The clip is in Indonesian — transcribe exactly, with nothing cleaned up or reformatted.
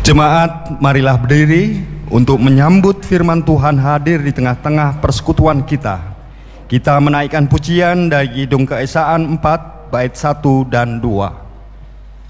Jemaat, marilah berdiri untuk menyambut firman Tuhan hadir di tengah-tengah persekutuan kita. Kita menaikkan pujian dari Kidung Keesaan empat, bait satu dan dua.